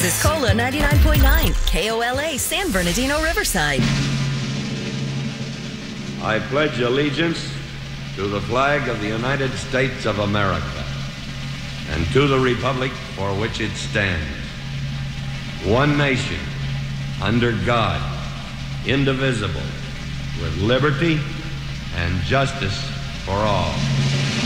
is Cola 99.9, KOLA, San Bernardino, Riverside. I pledge allegiance to the flag of the United States of America and to the republic for which it stands, one nation, under God, indivisible, with liberty and justice for all.